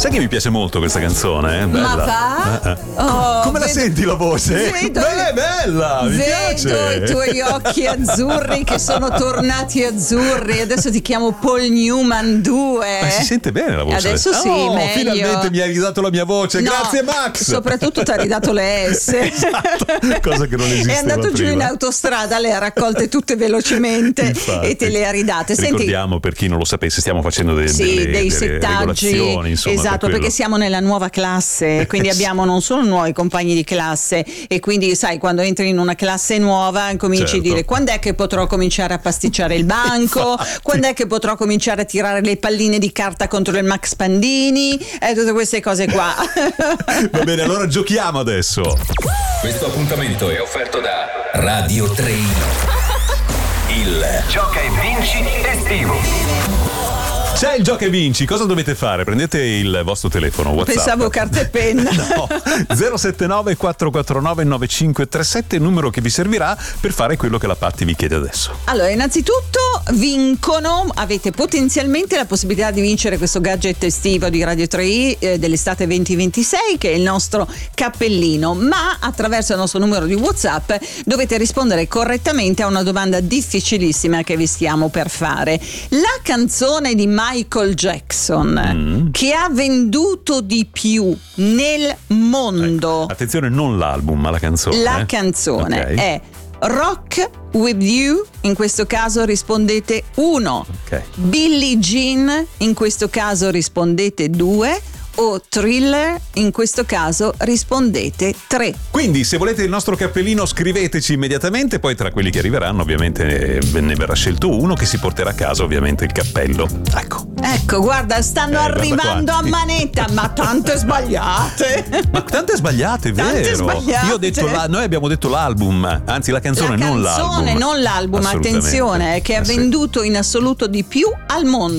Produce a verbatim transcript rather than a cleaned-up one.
Sai che mi piace molto questa canzone? Eh? Bella. Ma va? Eh, eh. Oh, Come la vedo, senti la voce? Vedo, Beh, è bella, mi vedo piace. i tuoi occhi azzurri che sono tornati azzurri. Adesso ti chiamo Paul Newman due. Ma si sente bene la voce? Adesso sì, oh, meglio. Finalmente mi hai ridato la mia voce. No, Grazie Max. Soprattutto ti ha ridato le S. Esatto, cosa che non esisteva È andato giù prima. in autostrada, le ha raccolte tutte velocemente. Infatti. E te le ha ridate. Senti, ricordiamo, per chi non lo sapesse, stiamo facendo delle, sì, delle, dei delle settaggi, regolazioni, insomma, esatto, per perché siamo nella nuova classe, quindi abbiamo non solo nuovi compagni di classe, e quindi sai, quando entri in una classe nuova cominci Certo. a dire: quando è che potrò cominciare a pasticciare il banco, Infatti. quando è che potrò cominciare a tirare le palline di carta contro il Max Pandini e tutte queste cose qua. Va bene, allora giochiamo adesso. Questo appuntamento è offerto da Radio tre. Il Gioca e Vinci estivo. C'è il Gioca e Vinci, cosa dovete fare? Prendete il vostro telefono, WhatsApp. Pensavo carta e penna. No, zero sette nove quattro quattro nove nove cinque tre sette, il numero che vi servirà per fare quello che la Patti vi chiede adesso. Allora, innanzitutto vincono, avete potenzialmente la possibilità di vincere questo gadget estivo di Radio tre eh, dell'estate venti ventisei, che è il nostro cappellino, ma attraverso il nostro numero di WhatsApp dovete rispondere correttamente a una domanda difficilissima che vi stiamo per fare. La canzone di Michael Jackson mm. che ha venduto di più nel mondo, Ecco, attenzione, non l'album, ma la canzone. la eh? canzone Okay. è Rock With You, in questo caso rispondete uno, Ok. Billie Jean, in questo caso rispondete due, o Thriller, in questo caso rispondete tre. Quindi se volete il nostro cappellino scriveteci immediatamente, poi tra quelli che arriveranno ovviamente ne, ne verrà scelto uno che si porterà a casa ovviamente il cappello. Ecco. Ecco, guarda, stanno Eh, guarda arrivando a quanti. manetta, ma tante sbagliate. Ma tante sbagliate, è Tante vero. sbagliate. Io ho detto la, noi abbiamo detto l'album, anzi la canzone, La non canzone, l'album. non l'album, Assolutamente. attenzione, che ha Eh sì. venduto in assoluto di più al mondo.